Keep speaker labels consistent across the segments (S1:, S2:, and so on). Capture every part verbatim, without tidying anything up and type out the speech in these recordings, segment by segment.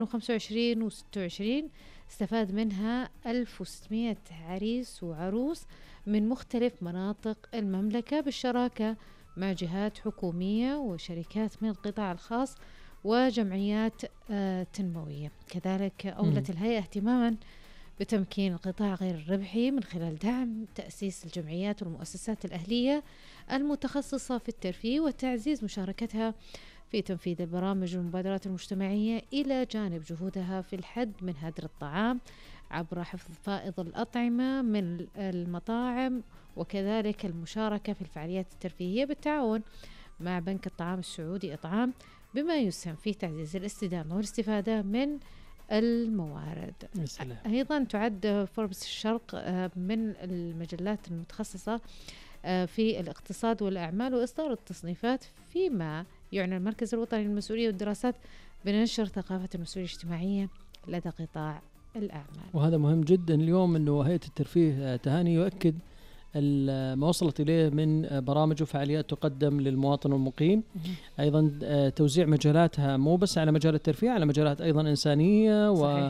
S1: وخمسة وعشرين وستة وعشرين استفاد منها ألف وستمائة عريس وعروس من مختلف مناطق المملكة بالشراكة مع جهات حكومية وشركات من القطاع الخاص وجمعيات آه تنموية. كذلك أولت الهيئة اهتماما بتمكين القطاع غير الربحي من خلال دعم تأسيس الجمعيات والمؤسسات الأهلية المتخصصة في الترفيه وتعزيز مشاركتها في تنفيذ البرامج والمبادرات المجتمعية إلى جانب جهودها في الحد من هدر الطعام عبر حفظ فائض الأطعمة من المطاعم، وكذلك المشاركة في الفعاليات الترفيهية بالتعاون مع بنك الطعام السعودي إطعام، بما يسهم في تعزيز الاستدامة والاستفادة من الموارد.
S2: السلام.
S1: أيضا تعد فوربس الشرق من المجلات المتخصصة في الاقتصاد والأعمال وإصدار التصنيفات، فيما يعني المركز الوطني للمسؤولية والدراسات بنشر ثقافة المسؤولية الاجتماعية لدى قطاع الأعمال.
S2: وهذا مهم جدا اليوم، أنه هيئة الترفيه تهاني يؤكد ما وصلت إليه من برامج وفعاليات تقدم للمواطن والمقيم. أيضا توزيع مجالاتها مو بس على مجال الترفيه، على مجالات أيضا إنسانية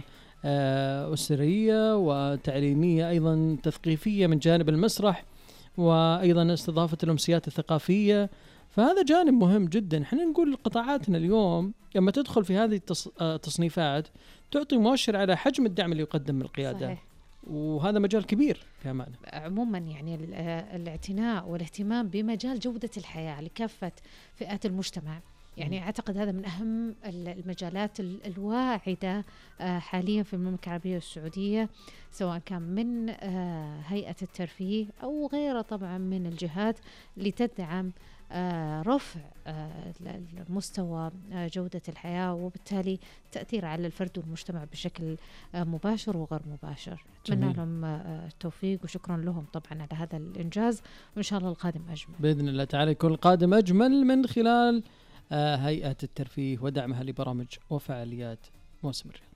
S2: وأسرية وتعليمية، أيضا تثقيفية من جانب المسرح، وأيضا استضافة الأمسيات الثقافية. فهذا جانب مهم جدا. احنا نقول قطاعاتنا اليوم لما تدخل في هذه التصنيفات تعطي مؤشر على حجم الدعم اللي يقدم من القيادة. صحيح. وهذا مجال كبير في أمانة.
S1: عموما يعني الاعتناء والاهتمام بمجال جودة الحياة لكافة فئات المجتمع، يعني م. أعتقد هذا من أهم المجالات الواعدة حاليا في المملكة العربية السعودية، سواء كان من هيئة الترفيه أو غيرها طبعا من الجهات اللي تدعم رفع مستوى جودة الحياة وبالتالي تأثير على الفرد والمجتمع بشكل مباشر وغير مباشر. أتمنى لهم التوفيق وشكرا لهم طبعا على هذا الإنجاز، وإن شاء الله القادم أجمل
S2: بإذن الله تعالى. يكون القادم أجمل من خلال هيئة الترفيه ودعمها لبرامج وفعاليات موسم الرياض.